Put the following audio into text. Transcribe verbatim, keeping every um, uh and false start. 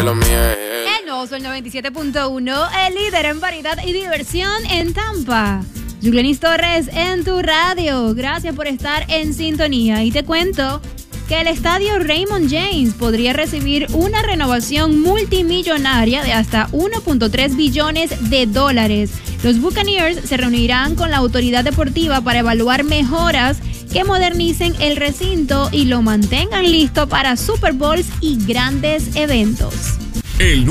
lo mío es... El nuevo Sol noventa y siete punto uno, el líder en variedad y diversión en Tampa. Julianis Torres en tu radio. Gracias por estar en sintonía. Y te cuento que el estadio Raymond James podría recibir una renovación multimillonaria de hasta uno punto tres billones de dólares. Los Buccaneers se reunirán con la autoridad deportiva para evaluar mejoras que modernicen el recinto y lo mantengan listo para Super Bowls y grandes eventos. El